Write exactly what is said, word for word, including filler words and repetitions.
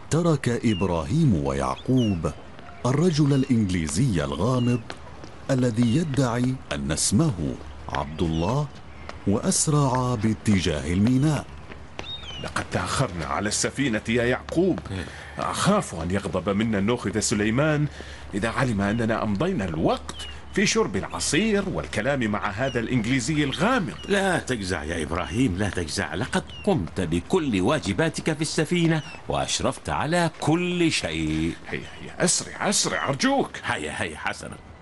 ترك إبراهيم ويعقوب الرجل الإنجليزي الغامض الذي يدعي أن اسمه عبد الله، وأسرع باتجاه الميناء. لقد تأخرنا على السفينة يا يعقوب. أخاف أن يغضب منا النوخذ سليمان إذا علم أننا أمضينا الوقت في شرب العصير والكلام مع هذا الإنجليزي الغامض. لا تجزع يا إبراهيم، لا تجزع. لقد قمت بكل واجباتك في السفينة وأشرفت على كل شيء. هيا هيا أسرع أسرع أرجوك. هيا هيا حسنا.